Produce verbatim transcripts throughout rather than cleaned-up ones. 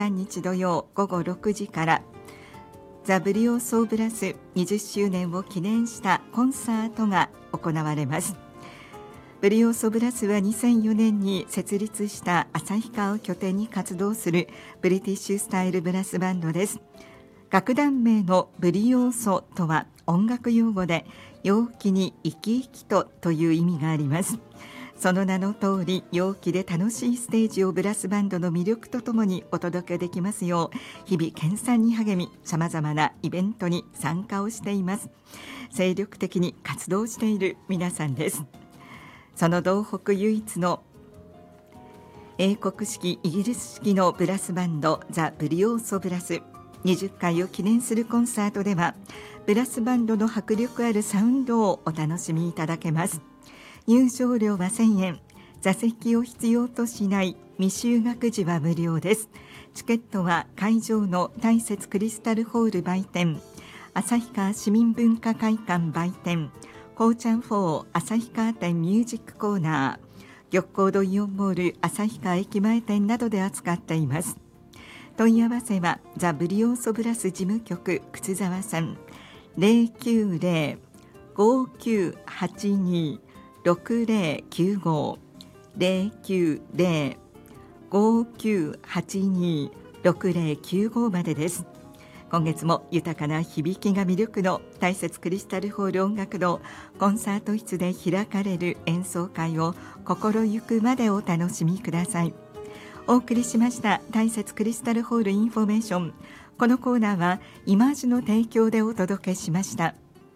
さんにち土曜ごごろくじからザ・ブリオソーブラスにじゅっしゅうねんを記念したコンサートが行われます。ブリオソブラスはにせんよねんに設立した旭川を拠点に活動するブリティッシュスタイルブラスバンドです。楽団名のブリオーソとは音楽用語で陽気に生き生きとという意味があります。その名の通り陽気で楽しいステージをブラスバンドの魅力とともにお届けできますよう日々研鑽に励みさまざまなイベントに参加をしています。精力的に活動している皆さんです。その道北唯一の英国式イギリス式のブラスバンドザ・ブリオーソブラスにじゅっかいを記念するコンサートではブラスバンドの迫力あるサウンドをお楽しみいただけます。入場料はせんえん、座席を必要としない未就学時は無料です。チケットは会場の大雪クリスタルホール売店、旭川市民文化会館売店、コーチャンフォー旭川店ミュージックコーナー、玉光堂イオンモール旭川駅前店などで扱っています。問い合わせはザ・ブリオーソブラス事務局靴沢さん ゼロきゅうゼロ ごきゅうはちに ろくゼロきゅうご ゼロきゅうゼロ ごきゅうはちに ろくゼロきゅうごまでです。今月も豊かな響きが魅力の大雪クリスタルホール音楽堂コンサート室で開かれる演奏会を心ゆくまでお楽しみください。お送りしました大雪クリスタルホールインフォメーション。このコーナーはイマージュの提供でお届けしました。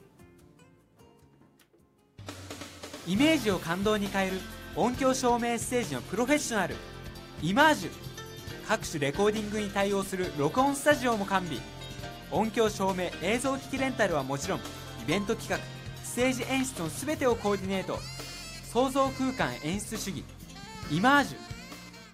イメージを感動に変える音響照明ステージのプロフェッショナルイマージュ。各種レコーディングに対応する録音スタジオも完備。音響照明映像機器レンタルはもちろんイベント企画ステージ演出のすべてをコーディネート。創造空間演出主義イマージュ。